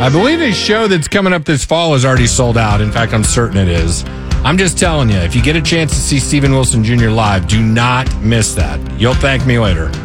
I believe his show that's coming up this fall is already sold out. In fact, I'm certain it is. I'm just telling you, if you get a chance to see Steven Wilson Jr. live, do not miss that. You'll thank me later.